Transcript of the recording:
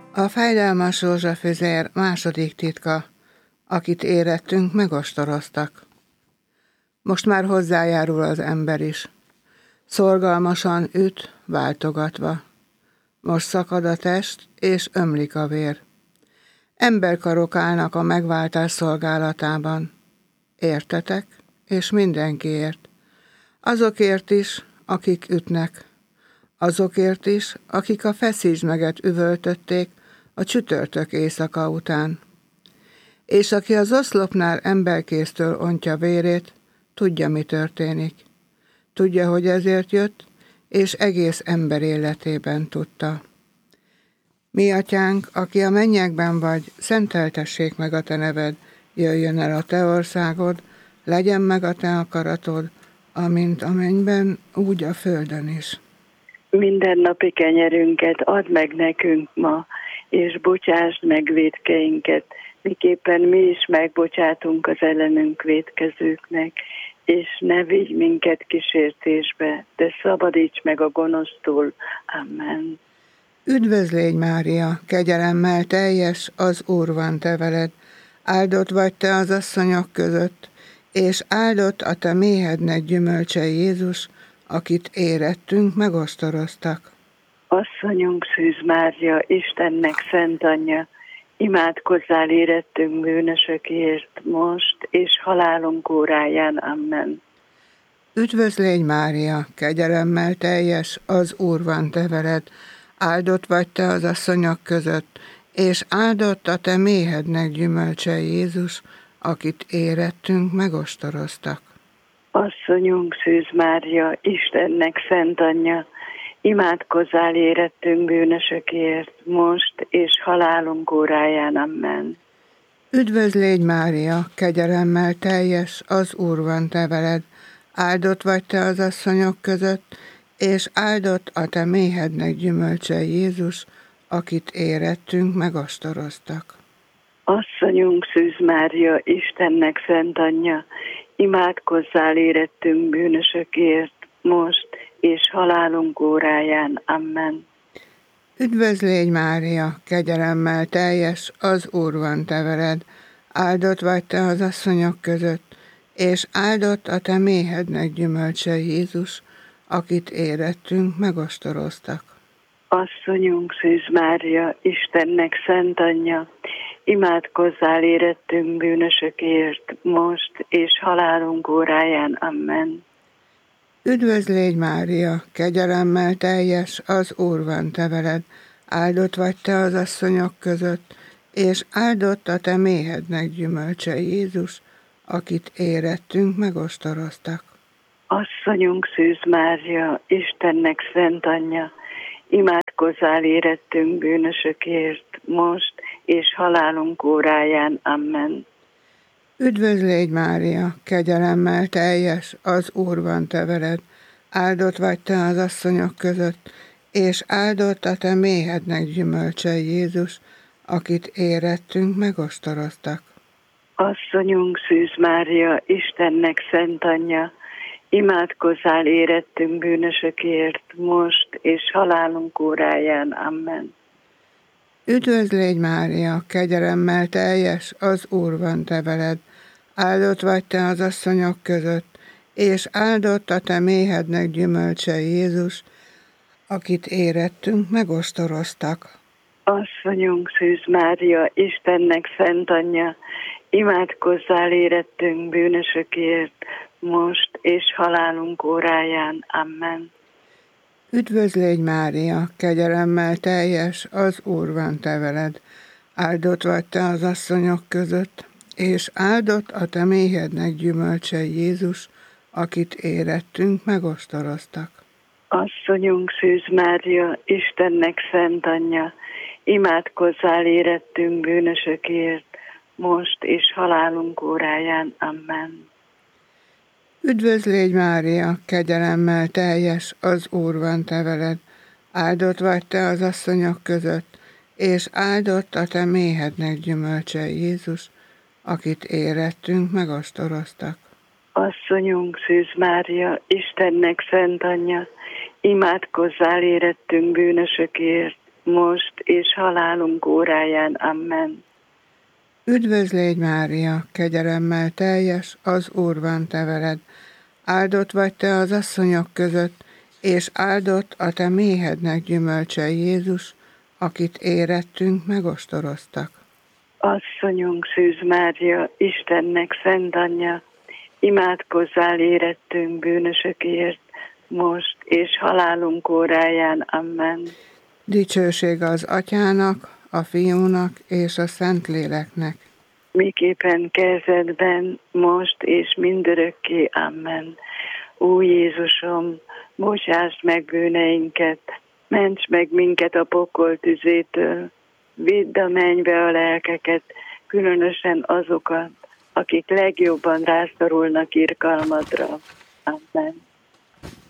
A fájdalmas rózsafüzér második titka, akit érettünk, megostoroztak. Most már hozzájárul az ember is. Szorgalmasan üt, váltogatva. Most szakad a test, és ömlik a vér. Emberkarok állnak a megváltás szolgálatában. Értetek, és mindenkiért. Azokért is, akik ütnek. Azokért is, akik a feszítsmeget üvöltötték a csütörtök éjszaka után. És aki az oszlopnál emberkéztől ontja vérét, tudja, mi történik. Tudja, hogy ezért jött, és egész ember életében tudta. Mi atyánk, aki a mennyekben vagy, szenteltessék meg a te neved, jöjjön el a te országod, legyen meg a te akaratod, amint a mennyben, úgy a földön is. Mindennapi kenyerünket add meg nekünk ma, és bocsásd meg vétkeinket, miképpen mi is megbocsátunk az ellenünk vétkezőknek, és ne vigy minket kísértésbe, de szabadíts meg a gonosztól. Amen. Üdvözl légy, Mária, kegyelemmel teljes, az Úr van te veled, áldott vagy te az asszonyok között, és áldott a te méhednek gyümölcse Jézus, akit érettünk, megostoroztak. Asszonyunk Szűz Mária, Istennek szent anyja, imádkozzál érettünk bűnösökért most, és halálunk óráján. Amen. Üdvözl légy, Mária, kegyelemmel teljes, az Úr van te veled, áldott vagy te az asszonyok között, és áldott a te méhednek gyümölcse Jézus, akit érettünk, megostoroztak. Asszonyunk Szűz Mária, Istennek szent anyja, imádkozzál érettünk bűnösökért, most és halálunk óráján. Amen. Üdvözl légy, Mária, kegyelemmel teljes, az Úr van te veled, áldott vagy te az asszonyok között, és áldott a te méhednek gyümölcse Jézus, akit érettünk, megostoroztak. Asszonyunk Szűz Mária, Istennek szent anyja, imádkozzál érettünk bűnösökért, most és halálunk óráján. Amen. Üdvözl légy, Mária, kegyelemmel teljes, az Úr van te veled, áldott vagy te az asszonyok között, és áldott a te méhednek gyümölcse Jézus, akit érettünk, megostoroztak. Asszonyunk Szűz Mária, Istennek szent anyja, imádkozzál érettünk bűnösökért, most és halálunk óráján. Amen. Üdvözl légy, Mária, kegyelemmel teljes, az Úr van te veled, áldott vagy te az asszonyok között, és áldott a te méhednek gyümölcse Jézus, akit érettünk, megostoroztak. Asszonyunk Szűz Mária, Istennek szent anyja, imádkozzál érettünk bűnösökért, most és halálunk óráján. Amen. Üdvözl légy, Mária, kegyelemmel teljes, az Úr van te veled, áldott vagy te az asszonyok között, és áldott a te méhednek gyümölcse Jézus, akit érettünk, megostoroztak. Asszonyunk Szűz Mária, Istennek szent anyja, imádkozzál érettünk bűnösökért, most és halálunk óráján. Amen. Üdvözl légy, Mária, kegyelemmel teljes, az Úr van te veled, áldott vagy te az asszonyok között, és áldott a te méhednek gyümölcse Jézus, akit érettünk, megostoroztak. Asszonyunk Szűz Mária, Istennek szent anyja, imádkozzál érettünk bűnösökért, most és halálunk óráján. Amen. Üdvözl légy, Mária, kegyelemmel teljes, az Úr van te veled, áldott vagy te az asszonyok között, és áldott a te méhednek gyümölcse Jézus, akit érettünk, megostoroztak. Asszonyunk Szűz Mária, Istennek szent anyja, imádkozzál érettünk bűnösökért, most és halálunk óráján. Amen. Üdvözl légy, Mária, kegyelemmel teljes, az Úr van te veled, áldott vagy te az asszonyok között, és áldott a te méhednek gyümölcse Jézus, akit érettünk, megostoroztak. Asszonyunk Szűz Mária, Istennek szent anyja, imádkozzál érettünk bűnösökért, most és halálunk óráján. Amen. Üdvözl légy, Mária, kegyelemmel teljes, az Úr van te veled. Áldott vagy te az asszonyok között, és áldott a te méhednek gyümölcse Jézus, akit érettünk megostoroztak. Asszonyunk Szűz Mária, Istennek szent anyja, imádkozzál érettünk bűnösökért, most és halálunk óráján. Amen. Dicsőség az Atyának, a Fiúnak és a Szentléleknek. Miképpen kezdetben, most és mindörökké. Amen. Ó Jézusom, bocsásd meg bűneinket, ments meg minket a pokol tüzétől, vidd a mennybe a lelkeket, különösen azokat, akik legjobban rászorulnak irgalmadra. Amen.